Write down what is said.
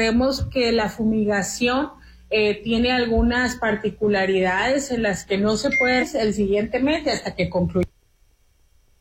Vemos que la fumigación tiene algunas particularidades en las que no se puede el siguiente mes hasta que concluya.